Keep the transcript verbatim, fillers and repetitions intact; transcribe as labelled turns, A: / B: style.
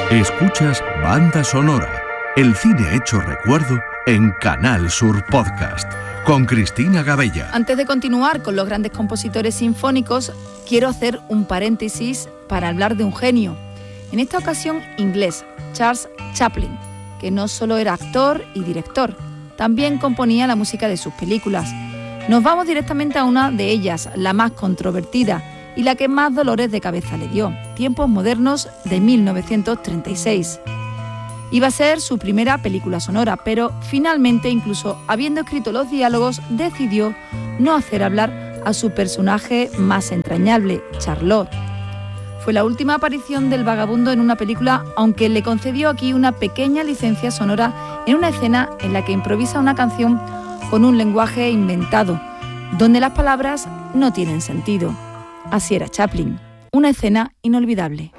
A: Escuchas Banda Sonora, el cine hecho recuerdo en Canal Sur Podcast, con Cristina Gabella.
B: Antes de continuar con los grandes compositores sinfónicos, quiero hacer un paréntesis para hablar de un genio, en esta ocasión inglés, Charles Chaplin, que no solo era actor y director, también componía la música de sus películas. Nos vamos directamente a una de ellas, la más controvertida y la que más dolores de cabeza le dio, Tiempos modernos, de mil novecientos treinta y seis. Iba a ser su primera película sonora, pero finalmente, incluso habiendo escrito los diálogos, decidió no hacer hablar a su personaje más entrañable, Charlotte. Fue la última aparición del vagabundo en una película, aunque le concedió aquí una pequeña licencia sonora en una escena en la que improvisa una canción con un lenguaje inventado, donde las palabras no tienen sentido. Así era Chaplin, una escena inolvidable.